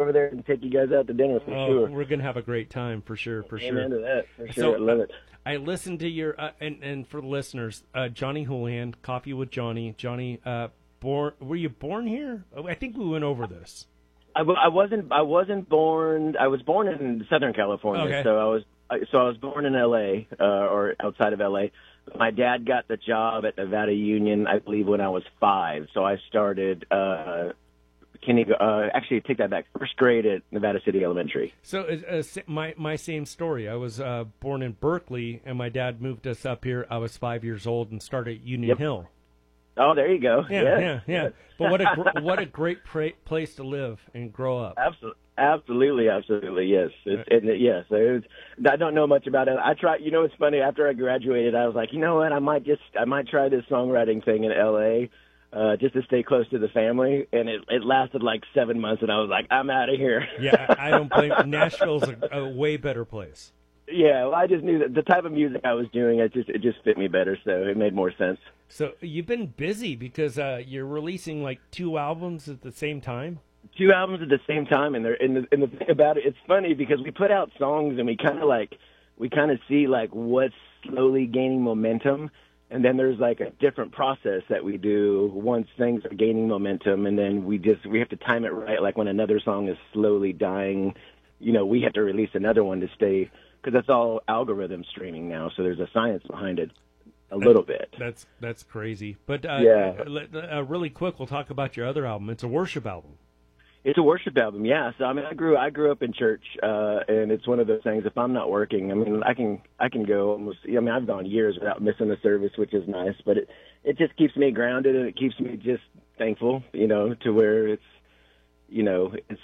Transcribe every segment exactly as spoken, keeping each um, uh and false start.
over there and take you guys out to dinner for oh, sure. We're gonna have a great time for sure, for sure. Amen to that, for sure. So, I love uh, it. I listened to your uh, and and for the listeners, uh, Johnny Houlihan, Coffee with Johnny. Johnny, uh, born? Were you born here? I think we went over this. I, w- I wasn't. I wasn't born. I was born in Southern California, Okay. so I was. I- So I was born in L A uh, or outside of L A. My dad got the job at Nevada Union, I believe, when I was five. So I started. Uh, Can you go, uh, actually take that back? First grade at Nevada City Elementary. So uh, uh, my my same story. I was uh, born in Berkeley, and my dad moved us up here. I was five years old and started at Union Yep. Hill. Oh, there you go. Yeah, yeah, yeah, yeah. But what a gr- what a great pra- place to live and grow up. Absolutely, absolutely, absolutely. Yes, it's, it, yes. It was, I don't know much about it. I tried. You know, it's funny. After I graduated, I was like, you know what? I might just, I might try this songwriting thing in L A. Uh, just to stay close to the family, and it, it lasted like seven months, and I was like, I'm out of here. Yeah, I, I don't blame. Nashville's a, a way better place. Yeah, well, I just knew that the type of music I was doing, it just it just fit me better, so it made more sense. So you've been busy because uh, you're releasing like two albums at the same time. Two albums at the same time, and they're and the, and the thing about it, it's funny because we put out songs and we kind of like we kind of see like what's slowly gaining momentum. And then there's like a different process that we do once things are gaining momentum, and then we just we have to time it right. Like when another song is slowly dying, you know, we have to release another one to stay, because that's all algorithm streaming now. So there's a science behind it, a little bit. That's that's crazy. But uh, Yeah. uh, really quick, we'll talk about your other album. It's a worship album. It's a worship album, yeah. So I mean, I grew I grew up in church, uh, and it's one of those things. If I'm not working, I mean, I can I can go almost. I mean, I've gone years without missing a service, which is nice. But it it just keeps me grounded, and it keeps me just thankful, you know, to where it's, you know, it's,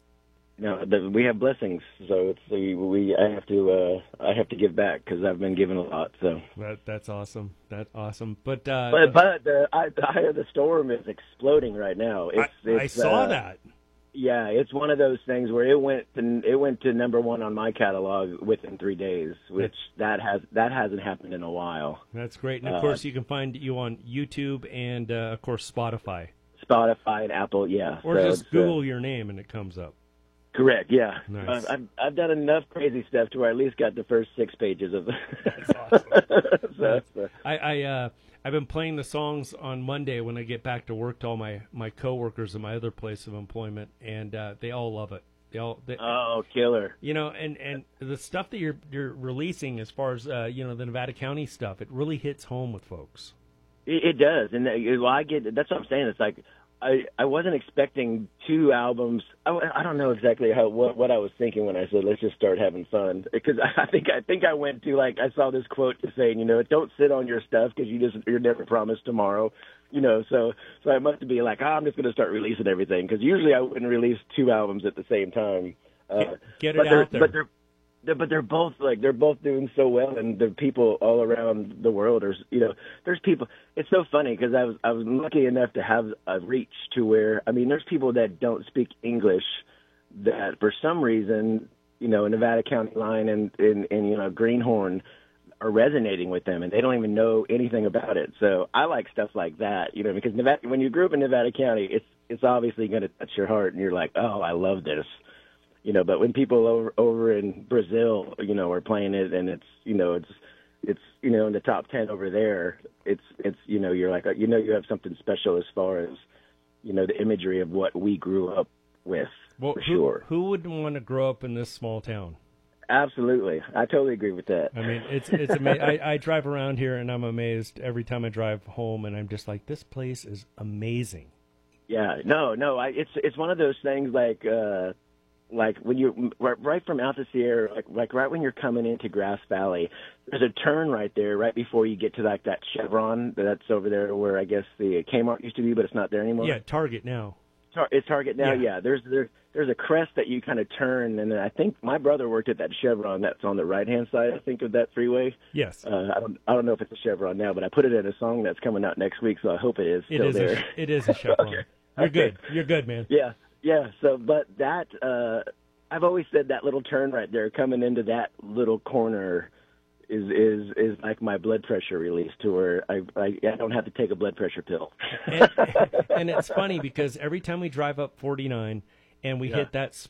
you know, the, we have blessings, so it's we, we I have to uh, I have to give back because I've been given a lot. So that that's awesome. That's awesome. But uh, but but the I, the eye of the storm is exploding right now. It's, I, it's, I saw uh, that. Yeah, it's one of those things where it went to it went to number one on my catalog within three days, which that has that hasn't happened in a while. That's great, and of Uh, course you can find you on YouTube and uh, of course Spotify, Spotify and Apple, yeah. or So just it's, Google uh, your name and it comes up. correct, yeah. Nice. I've I've done enough crazy stuff to where I at least got the first six pages of. That's awesome. so, so. I, I uh, I've been playing the songs on Monday when I get back to work to all my, my coworkers at my other place of employment, and uh, they all love it. They all, they, Oh, killer! you know, and, and the stuff that you're you're releasing as far as uh, you know, the Nevada County stuff, it really hits home with folks. It, it does, and uh, well, I get that's what I'm saying. It's like I I wasn't expecting two albums. I, I don't know exactly how what what I was thinking when I said let's just start having fun, because I think I think I went to like I saw this quote saying, you know, don't sit on your stuff because you just you're never promised tomorrow, you know. So so I must be like, oh, I'm just going to start releasing everything, because usually I wouldn't release two albums at the same time. Uh, Get it but they're- out there. But they're they're- but they're both like they're both doing so well, and the people all around the world are, you know, there's people. It's so funny because I was I was lucky enough to have a reach to where, I mean, there's people that don't speak English that for some reason, you know, Nevada County line and and, and you know Greenhorn are resonating with them, and they don't even know anything about it. So I like stuff like that, you know, because Nevada, when you grew up in Nevada County, it's it's obviously going to touch your heart, and you're like, oh, I love this. You know, but when people over over in Brazil, you know, are playing it, and it's, you know, it's it's you know in the top ten over there, it's it's you know you're like, you know, you have something special as far as, you know, the imagery of what we grew up with, Well, for who, sure. Who wouldn't want to grow up in this small town? Absolutely, I totally agree with that. I mean, it's it's amazing. I, I drive around here and I'm amazed every time I drive home, and I'm just like, this place is amazing. Yeah, no, no, I, it's it's one of those things like. uh Like when you right, right from Alta Sierra, like like right when you're coming into Grass Valley, there's a turn right there, right before you get to like that Chevron that's over there, where I guess the Kmart used to be, but it's not there anymore. Yeah, Target now. Tar- it's Target now. Yeah. Yeah, there's there, there's a crest that you kind of turn, and then I think my brother worked at that Chevron that's on the right hand side, I think, of that freeway. Yes, Uh, I don't I don't know if it's a Chevron now, but I put it in a song that's coming out next week, so I hope it is it still is. there. A, it is a Chevron. Okay. You're Okay. good. You're good, man. Yeah, yeah. So, but that uh, I've always said that little turn right there, coming into that little corner, is is is like my blood pressure release, to where I I, I don't have to take a blood pressure pill. and, and it's funny because every time we drive up forty-nine and we Yeah. hit that